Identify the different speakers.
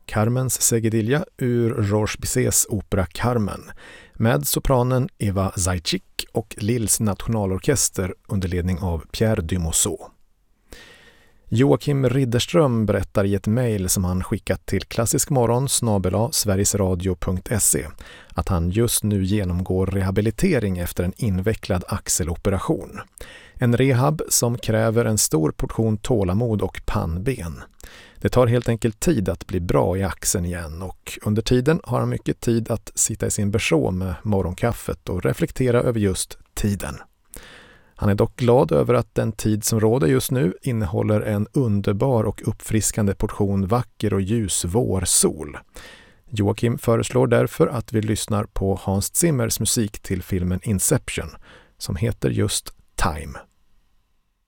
Speaker 1: Carmens Seguidilla ur Georges Bizets opera Carmen med sopranen Eva Zajcik och Lills nationalorkester under ledning av Pierre Dumousseau. Joakim Ridderström berättar i ett mejl som han skickat till klassiskmorgon@sverigesradio.se att han just nu genomgår rehabilitering efter en invecklad axeloperation. En rehab som kräver en stor portion tålamod och pannben. Det tar helt enkelt tid att bli bra i axeln igen och under tiden har han mycket tid att sitta i sin berså med morgonkaffet och reflektera över just tiden. Han är dock glad över att den tid som råder just nu innehåller en underbar och uppfriskande portion vacker och ljus vårsol. Joakim föreslår därför att vi lyssnar på Hans Zimmers musik till filmen Inception som heter just Time.